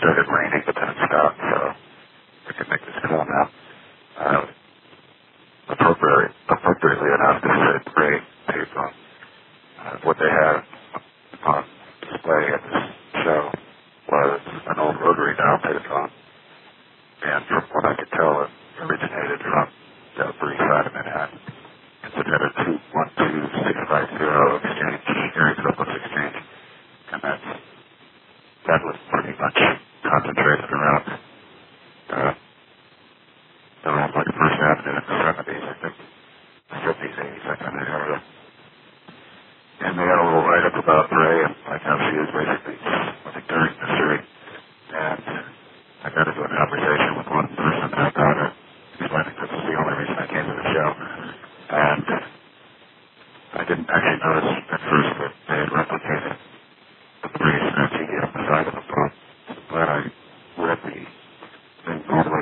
started raining, but then it stopped, so we can make this call now. Appropriately enough, this said great payphone. What they had on display at this show was an old rotary dial payphone, and from what I could tell, it originated from the Upper East Side of Manhattan. It had a 212650 exchange, area code plus exchange, and that was pretty much concentrated around like First Avenue in the 70s, I think. 50s, 80s, that kind of area. And they had a little write-up about Ray and like how she is basically like during history. And I got into a conversation with one person about it, explaining this is the only reason I came to the show. And I didn't actually notice at first that they had replicated the British Nazi on the side of the phone. But I read the thing all the way